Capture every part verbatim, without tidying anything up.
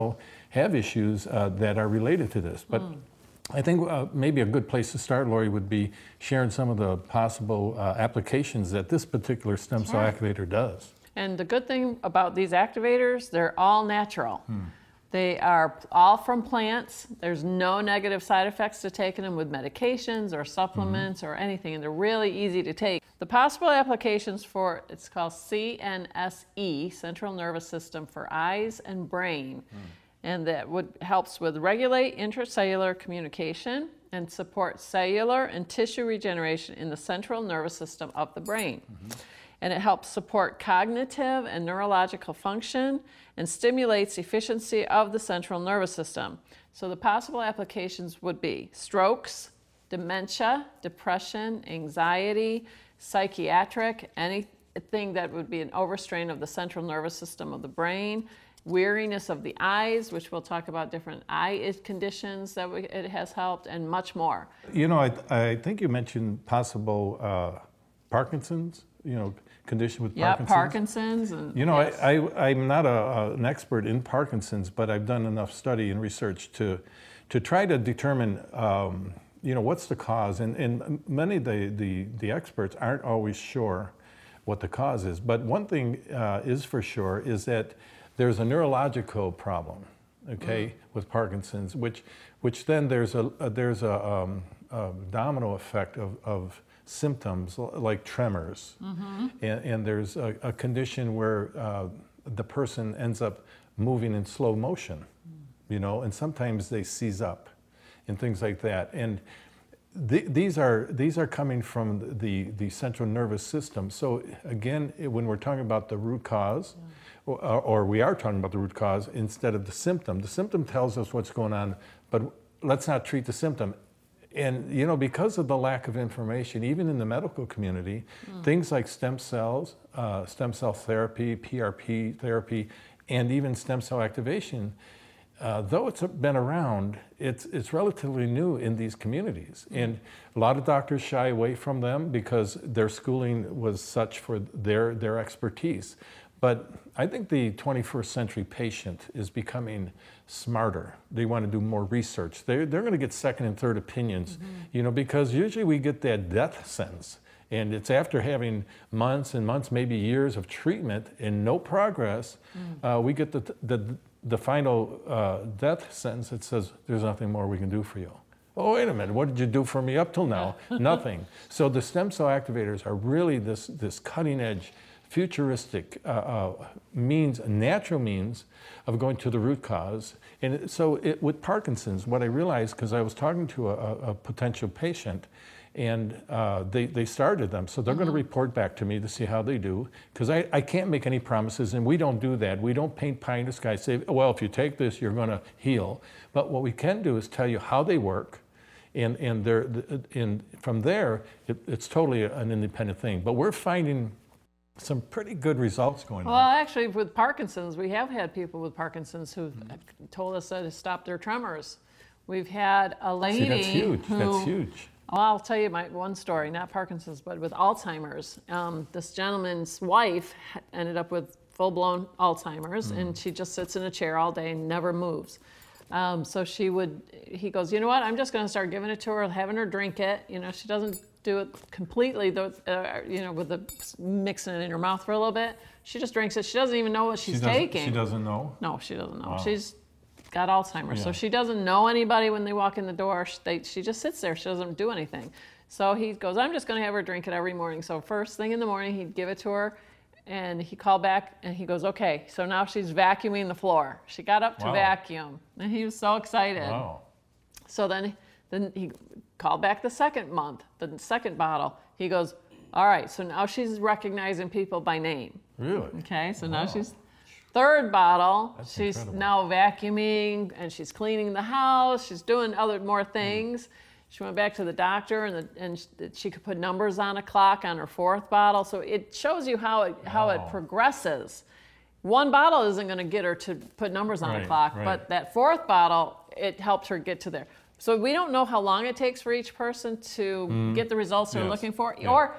have issues uh, that are related to this. But mm. I think uh, maybe a good place to start, Lori, would be sharing some of the possible uh, applications that this particular stem cell sure. activator does. And the good thing about these activators, they're all natural. Hmm. They are all from plants. There's no negative side effects to taking them with medications or supplements mm-hmm. or anything, and they're really easy to take. The possible applications for, it's called C N S E, Central Nervous System for Eyes and Brain, mm. and that would helps with regulate intracellular communication and support cellular and tissue regeneration in the central nervous system of the brain. Mm-hmm. And it helps support cognitive and neurological function and stimulates efficiency of the central nervous system. So the possible applications would be strokes, dementia, depression, anxiety, psychiatric, anything that would be an overstrain of the central nervous system of the brain, weariness of the eyes, which we'll talk about different eye conditions that we, it has helped, and much more. You know, I, I think you mentioned possible uh, Parkinson's, you know, condition with yeah, Parkinson's. Parkinson's. And, you know, yes. I, I, I'm not a, an expert in Parkinson's, but I've done enough study and research to, to try to determine, um, you know, what's the cause. And, and many of the, the, the experts aren't always sure what the cause is. But one thing uh, is for sure is that there's a neurological problem, okay, mm. with Parkinson's, which, which then there's a, a there's a, um, a domino effect of, of symptoms like tremors, mm-hmm. and, and there's a, a condition where uh, the person ends up moving in slow motion, mm. you know, and sometimes they seize up and things like that. And th- these are these are coming from the, the central nervous system. So again, when we're talking about the root cause, yeah. or, or we are talking about the root cause instead of the symptom, the symptom tells us what's going on, but let's not treat the symptom. And, you know, because of the lack of information, even in the medical community, mm. things like stem cells, uh, stem cell therapy, P R P therapy, and even stem cell activation, uh, though it's been around, it's, it's relatively new in these communities. Mm. And a lot of doctors shy away from them because their schooling was such for their, their expertise. But I think the twenty-first century patient is becoming smarter. They want to do more research. They're, they're going to get second and third opinions, mm-hmm. you know, because usually we get that death sentence. And it's after having months and months, maybe years of treatment and no progress, mm. uh, we get the, the, the final uh, death sentence that says, there's nothing more we can do for you. Oh, wait a minute, what did you do for me up till now? Nothing. So the stem cell activators are really this, this cutting edge, futuristic uh, uh, means, natural means of going to the root cause. And so it, with Parkinson's, what I realized, because I was talking to a, a potential patient, and uh, they, they started them. So they're mm-hmm. going to report back to me to see how they do, because I, I can't make any promises, and we don't do that. We don't paint pie in the sky, say, well, if you take this, you're going to heal. But what we can do is tell you how they work, and, and, they're, and from there, it, it's totally an independent thing. But we're finding some pretty good results going well, on. Well, actually, with Parkinson's, we have had people with Parkinson's who mm-hmm. told us that to stop their tremors. We've had a lady See, that's huge. who, that's huge. Well, I'll tell you my one story, not Parkinson's, but with Alzheimer's. Um, this gentleman's wife ended up with full-blown Alzheimer's, mm. and she just sits in a chair all day and never moves. Um, so she would, he goes, you know what, I'm just going to start giving it to her, having her drink it. You know, she doesn't do it completely, though, uh, you know, with the mixing it in her mouth for a little bit. She just drinks it. She doesn't even know what she's she taking. She doesn't know? No, she doesn't know. Wow. She's got Alzheimer's, yeah. so she doesn't know anybody when they walk in the door. She, they, she just sits there. She doesn't do anything. So he goes, I'm just going to have her drink it every morning. So first thing in the morning, he'd give it to her, and he called back, and he goes, okay, so now she's vacuuming the floor. She got up to wow. vacuum, and he was so excited. Wow. So then, then he called back the second month, the second bottle. He goes, all right, so now she's recognizing people by name. Really? Okay, so wow. now she's... Third bottle, That's she's incredible. now vacuuming, and she's cleaning the house, she's doing other more things. Mm. She went back to the doctor, and, the, and she could put numbers on a clock on her fourth bottle. So it shows you how it, how wow. it progresses. One bottle isn't going to get her to put numbers on right, a clock, right. but that fourth bottle, it helps her get to there. So we don't know how long it takes for each person to mm. get the results they're yes. looking for, yeah. or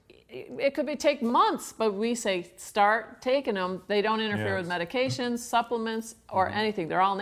it could be take months, but we say start taking them. They don't interfere yes. with medications, supplements, or mm-hmm. anything. They're all